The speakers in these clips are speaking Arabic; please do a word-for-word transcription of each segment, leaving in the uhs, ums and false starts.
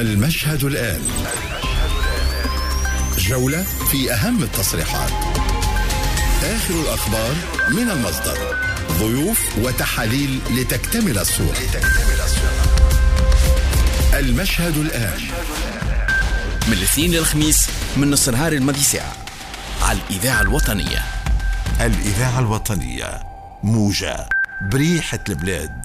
المشهد الآن، جولة في أهم التصريحات، آخر الأخبار من المصدر، ضيوف وتحاليل لتكتمل الصورة. المشهد الآن من الاثنين للخميس من نص نهار الماضي ساعة على الإذاعة الوطنية. الإذاعة الوطنية، موجة بريحة البلاد.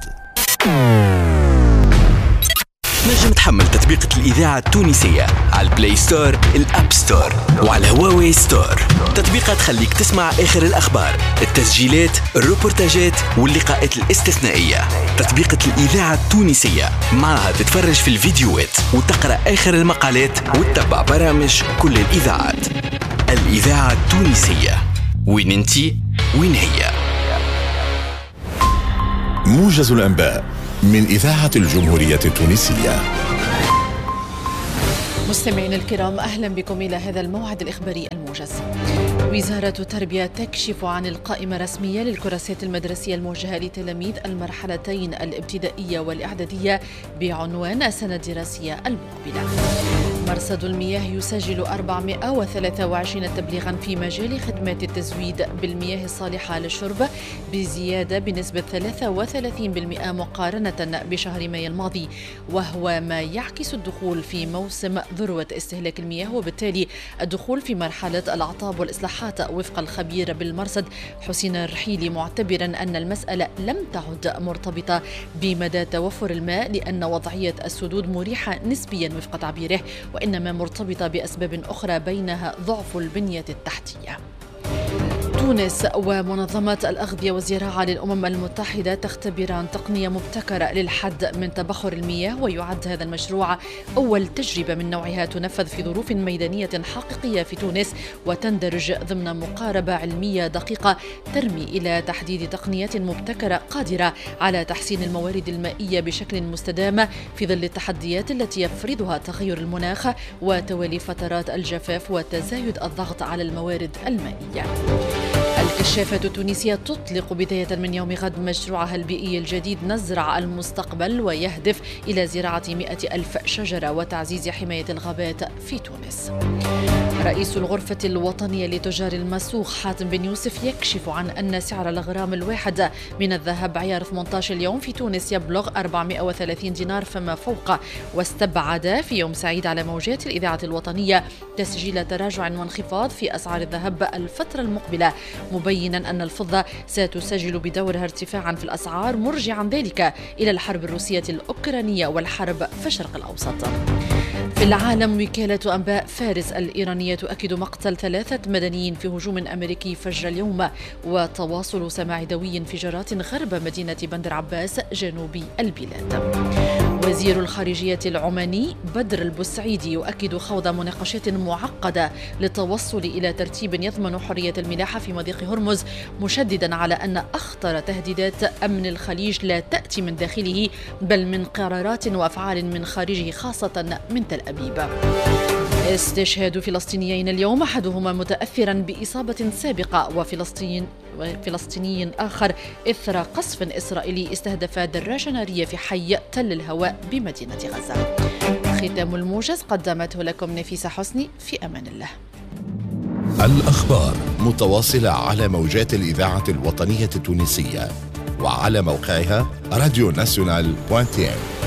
نجم تحمل تطبيق الإذاعة التونسية على البلاي ستور، الأب ستور وعلى هواوي ستور. تطبيقها تخليك تسمع آخر الأخبار، التسجيلات، الروبورتاجات واللقاءات الاستثنائية. تطبيق الإذاعة التونسية معها تتفرج في الفيديوهات وتقرأ آخر المقالات وتتبع برامج كل الإذاعات. الإذاعة التونسية، وين انتي وين هي. موجز الأنباء من إذاعة الجمهورية التونسية. مستمعين الكرام، أهلا بكم إلى هذا الموعد الإخباري الموجز. وزارة التربية تكشف عن القائمة الرسمية للكراسات المدرسية الموجهة لتلاميذ المرحلتين الابتدائية والإعدادية بعنوان السنة الدراسية المقبلة. مرصد المياه يسجل أربعمائة وثلاثة وعشرين تبليغا في مجال خدمات التزويد بالمياه الصالحة للشرب، بزيادة بنسبة ثلاثة وثلاثين بالمئة مقارنة بشهر مايو الماضي، وهو ما يعكس الدخول في موسم ذروة استهلاك المياه، وبالتالي الدخول في مرحلة الأعطاب والإصلاحات وفق الخبير بالمرصد حسين الرحيلي، معتبرا أن المسألة لم تعد مرتبطة بمدى توفر الماء لأن وضعية السدود مريحة نسبيا وفق تعبيره، وإنما مرتبطة بأسباب أخرى بينها ضعف البنية التحتية. تونس ومنظمة الأغذية والزراعة للأمم المتحدة تختبران تقنية مبتكرة للحد من تبخر المياه، ويعد هذا المشروع أول تجربة من نوعها تنفذ في ظروف ميدانية حقيقية في تونس، وتندرج ضمن مقاربة علمية دقيقة ترمي إلى تحديد تقنيات مبتكرة قادرة على تحسين الموارد المائية بشكل مستدام في ظل التحديات التي يفرضها تغير المناخ وتوالي فترات الجفاف وتزايد الضغط على الموارد المائية. الكشافة التونسية تطلق بداية من يوم غد مشروعها البيئي الجديد نزرع المستقبل، ويهدف إلى زراعة مئة ألف شجرة وتعزيز حماية الغابات في تونس. رئيس الغرفة الوطنية لتجار المسوق حاتم بن يوسف يكشف عن أن سعر الغرام الواحد من الذهب عيار ثمانية عشر اليوم في تونس يبلغ أربعمائة وثلاثين دينار فما فوق، واستبعد في يوم سعيد على موجات الإذاعة الوطنية تسجيل تراجع وانخفاض في أسعار الذهب الفترة المقبلة، مبينا أن الفضة ستسجل بدورها ارتفاعا في الأسعار، مرجعا ذلك إلى الحرب الروسية الأوكرانية والحرب في الشرق الأوسط. في العالم، وكالة أنباء فارس الإيرانية تؤكد مقتل ثلاثة مدنيين في هجوم أمريكي فجر اليوم، وتواصل سماع دوي انفجارات غرب مدينة بندر عباس جنوب البلاد. وزير الخارجية العماني بدر البوسعيدي يؤكد خوض مناقشات معقدة للتوصل إلى ترتيب يضمن حرية الملاحة في مضيق هرمز، مشددا على أن أخطر تهديدات أمن الخليج لا تأتي من داخله بل من قرارات وأفعال من خارجه، خاصة من تل أبيب. استشهاد فلسطينيين اليوم، أحدهما متأثرا بإصابة سابقة، وفلسطين فلسطيني آخر إثر قصف إسرائيلي استهدف دراجة نارية في حي تل الهواء بمدينة غزة. ختام الموجز قدمته لكم نفيسة حسني، في أمان الله. الأخبار متواصلة على موجات الإذاعة الوطنية التونسية وعلى موقعها راديو ناسيونال دوت تي إم.